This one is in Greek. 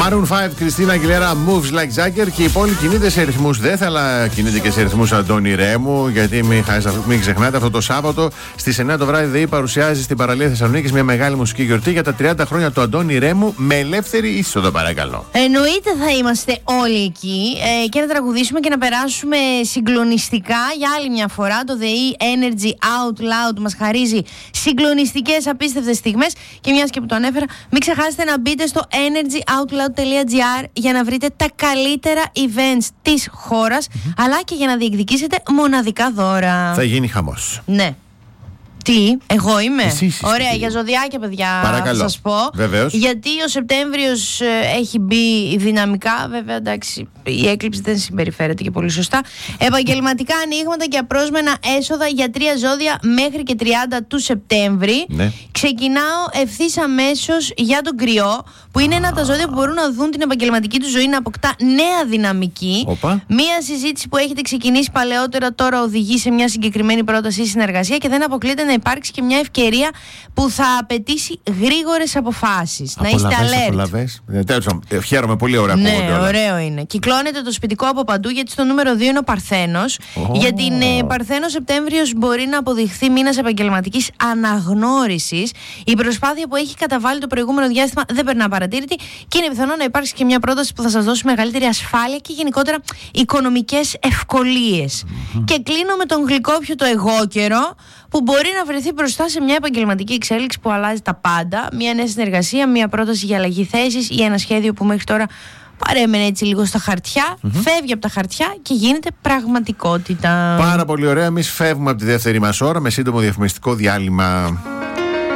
Maroon 5, Κριστίνα Αγγιλέρα, Moves Like Jagger. Και η πόλη κινείται σε ρυθμούς Death, αλλά κινείται και σε ρυθμούς Αντώνη Ρέμου. Γιατί μην ξεχνάτε, αυτό το Σάββατο στις 9 το βράδυ ΔΕΗ παρουσιάζει στην παραλία Θεσσαλονίκης μια μεγάλη μουσική γιορτή για τα 30 χρόνια του Αντώνη Ρέμου με ελεύθερη είσοδο, παρακαλώ. Εννοείται θα είμαστε όλοι εκεί και να τραγουδήσουμε και να περάσουμε συγκλονιστικά για άλλη μια φορά. Το ΔΕΗ Energy Out Loud μας χαρίζει συγκλονιστικές, απίστευτες στιγμές. Και μιας και που το ανέφερα, μην ξεχάσετε να μπείτε στο energyoutloud.gr για να βρείτε τα καλύτερα events της χώρας, αλλά και για να διεκδικήσετε μοναδικά δώρα. Θα γίνει χαμός. Ναι. Τι, εγώ είμαι. Εσείς. Ωραία, για ζωδιάκια, παιδιά, παρακαλώ. θα σας πω. Βεβαίως. Γιατί ο Σεπτέμβριος έχει μπει δυναμικά. Βέβαια, εντάξει, η έκλειψη δεν συμπεριφέρεται και πολύ σωστά. Επαγγελματικά ανοίγματα και απρόσμενα έσοδα για 3 ζώδια μέχρι και 30 του Σεπτέμβρη. Ναι. Ξεκινάω ευθύς αμέσως για τον Κρυό, που είναι ένα από τα ζώδια που μπορούν να δουν την επαγγελματική του ζωή να αποκτά νέα δυναμική. Οπα. Μία συζήτηση που έχετε ξεκινήσει παλαιότερα τώρα οδηγεί σε μια συγκεκριμένη πρόταση ή συνεργασία και δεν αποκλείεται να υπάρξει και μια ευκαιρία που θα απαιτήσει γρήγορες αποφάσεις. Να είστε alert. Χαίρομαι πολύ, ωραία. Ναι, ωραίο είναι. Κυκλώνεται το σπιτικό από παντού, γιατί στο νούμερο 2 είναι ο Παρθένος. Για την Παρθένο, Σεπτέμβριος μπορεί να αποδειχθεί μήνας επαγγελματικής αναγνώρισης. Η προσπάθεια που έχει καταβάλει το προηγούμενο διάστημα δεν περνά παρατήρητη και είναι πιθανό να υπάρξει και μια πρόταση που θα σας δώσει μεγαλύτερη ασφάλεια και γενικότερα οικονομικές ευκολίες. Και κλείνω με τον Γλυκόπιο το εγώκερο, που μπορεί να βρεθεί μπροστά σε μια επαγγελματική εξέλιξη που αλλάζει τα πάντα. Μια νέα συνεργασία, μια πρόταση για αλλαγή θέσης ή ένα σχέδιο που μέχρι τώρα παρέμενε έτσι λίγο στα χαρτιά, φεύγει από τα χαρτιά και γίνεται πραγματικότητα. Πάρα πολύ ωραία. Εμείς φεύγουμε από τη δεύτερη μας ώρα με σύντομο διαφημιστικό διάλειμμα.